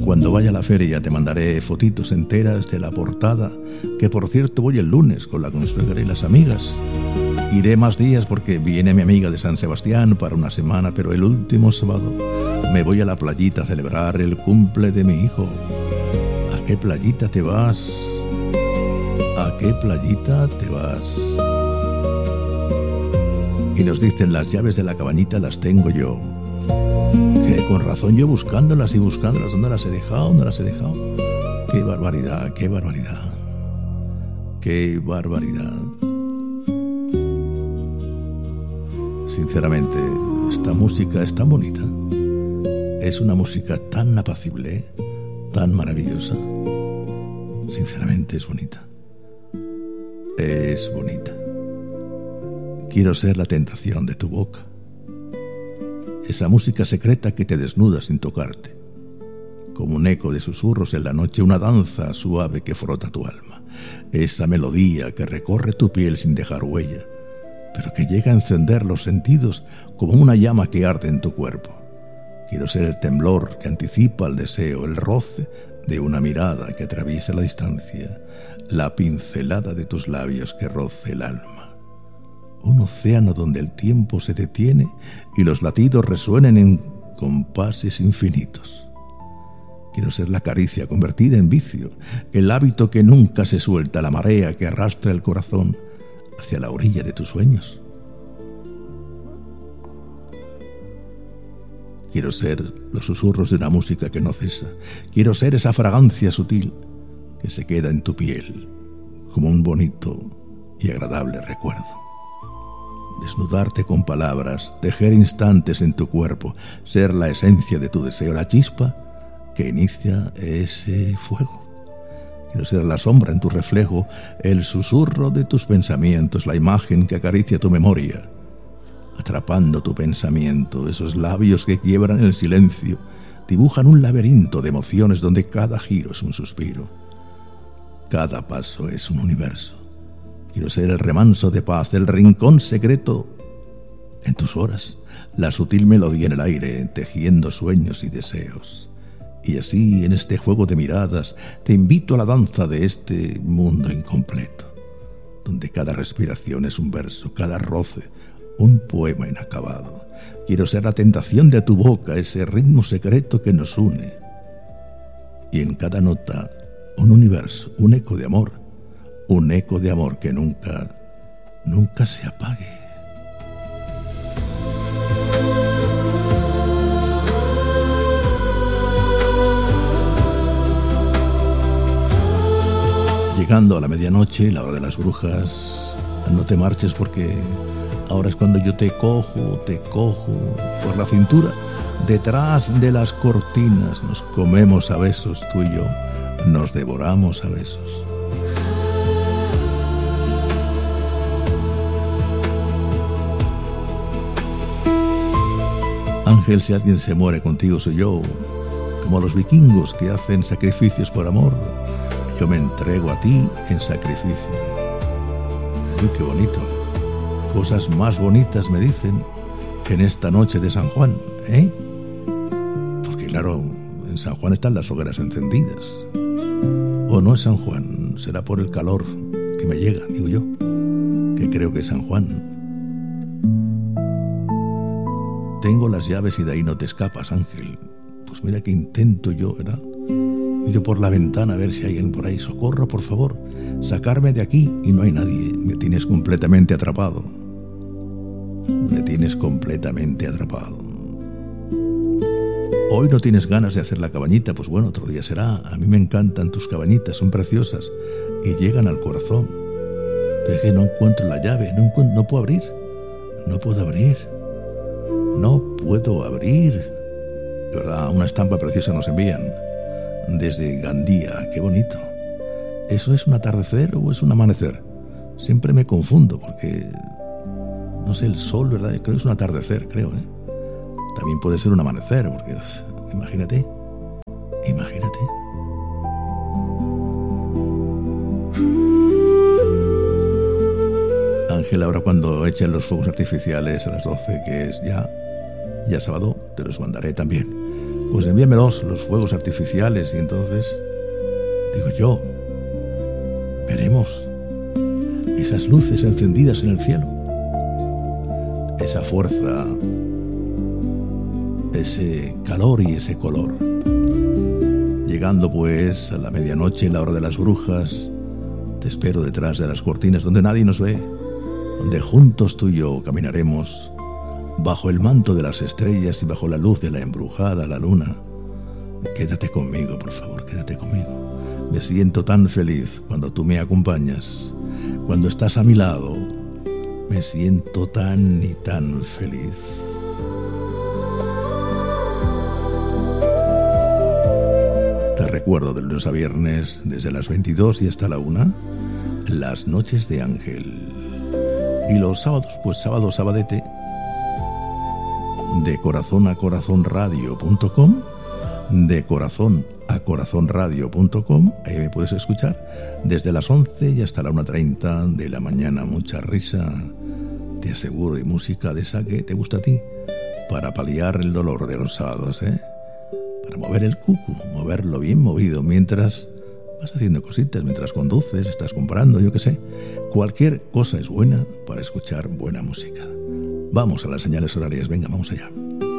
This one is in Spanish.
cuando vaya a la feria te mandaré fotitos enteras de la portada, que por cierto voy el lunes con la consuegra y las amigas. Iré más días porque viene mi amiga de San Sebastián para una semana, pero el último sábado me voy a la playita a celebrar el cumple de mi hijo. ¿A qué playita te vas? ¿A qué playita te vas? Y nos dicen: las llaves de la cabañita las tengo yo. Que con razón yo buscándolas y buscándolas. ¿Dónde las he dejado? ¿Dónde las he dejado? ¡Qué barbaridad! ¡Qué barbaridad! ¡Qué barbaridad! Sinceramente, esta música es tan bonita. Es una música tan apacible, tan maravillosa. Sinceramente es bonita. Es bonita. Quiero ser la tentación de tu boca. Esa música secreta que te desnuda sin tocarte. Como un eco de susurros en la noche, una danza suave que frota tu alma. Esa melodía que recorre tu piel sin dejar huella, pero que llega a encender los sentidos como una llama que arde en tu cuerpo. Quiero ser el temblor que anticipa el deseo, el roce de una mirada que atraviesa la distancia, la pincelada de tus labios que roce el alma. Un océano donde el tiempo se detiene y los latidos resuenen en compases infinitos. Quiero ser la caricia convertida en vicio, el hábito que nunca se suelta, la marea que arrastra el corazón hacia la orilla de tus sueños. Quiero ser los susurros de una música que no cesa. Quiero ser esa fragancia sutil que se queda en tu piel como un bonito y agradable recuerdo. Desnudarte con palabras, tejer instantes en tu cuerpo, ser la esencia de tu deseo, la chispa que inicia ese fuego. Quiero ser la sombra en tu reflejo, el susurro de tus pensamientos, la imagen que acaricia tu memoria, atrapando tu pensamiento, esos labios que quiebran el silencio, dibujan un laberinto de emociones donde cada giro es un suspiro, cada paso es un universo. Quiero ser el remanso de paz, el rincón secreto en tus horas, la sutil melodía en el aire, tejiendo sueños y deseos. Y así, en este juego de miradas, te invito a la danza de este mundo incompleto, donde cada respiración es un verso, cada roce un poema inacabado. Quiero ser la tentación de tu boca, ese ritmo secreto que nos une. Y en cada nota, un universo, un eco de amor que nunca se apague. Llegando a la medianoche, la hora de las brujas, no te marches porque ahora es cuando yo te cojo por la cintura. Detrás de las cortinas nos comemos a besos, tú y yo, nos devoramos a besos. Ángel, si alguien se muere contigo soy yo, como los vikingos que hacen sacrificios por amor. Yo me entrego a ti en sacrificio. Uy, qué bonito. Cosas más bonitas me dicen en esta noche de San Juan, ¿eh? Porque claro, en San Juan están las hogueras encendidas. O no es San Juan, será por el calor que me llega, digo yo, que creo que es San Juan. Tengo las llaves y de ahí no te escapas, Ángel. Pues mira que intento yo, ¿verdad? Miro por la ventana a ver si hay alguien por ahí. Socorro, por favor, sacarme de aquí. Y no hay nadie. Me tienes completamente atrapado. Me tienes completamente atrapado. Hoy no tienes ganas de hacer la cabañita. Pues bueno, otro día será. A mí me encantan tus cabañitas, son preciosas y llegan al corazón. Pero es que no encuentro la llave. No puedo abrir. No puedo abrir. No puedo abrir. De verdad, una estampa preciosa nos envían desde Gandía. Qué bonito. ¿Eso es un atardecer o es un amanecer? Siempre me confundo porque no sé, el sol, ¿verdad? Creo que es un atardecer, creo, ¿eh? También puede ser un amanecer, porque imagínate. Ángel, ahora cuando echen los fuegos artificiales a las 12, que es ya sábado, te los mandaré también. Pues envíamelos, los fuegos artificiales, y entonces, digo yo, veremos esas luces encendidas en el cielo, esa fuerza, ese calor y ese color. Llegando pues a la medianoche, la hora de las brujas, te espero detrás de las cortinas donde nadie nos ve, donde juntos tú y yo caminaremos bajo el manto de las estrellas y bajo la luz de la embrujada la luna. Quédate conmigo, por favor, quédate conmigo. Me siento tan feliz cuando tú me acompañas, cuando estás a mi lado. Me siento tan y tan feliz. Te recuerdo de lunes a viernes, desde las 22 y hasta la 1, las noches de Ángel. Y los sábados, pues sábado, sabadete, de corazón a corazonradio.com, de corazón a corazonradio.com. Ahí me puedes escuchar desde las 11 y hasta la 1:30 de la mañana. Mucha risa, te aseguro, y música de esa que te gusta a ti, para paliar el dolor de los sábados, para mover el cucu, moverlo bien movido mientras vas haciendo cositas, mientras conduces, estás comprando, yo qué sé. Cualquier cosa es buena para escuchar buena música. Vamos a las señales horarias, venga, vamos allá.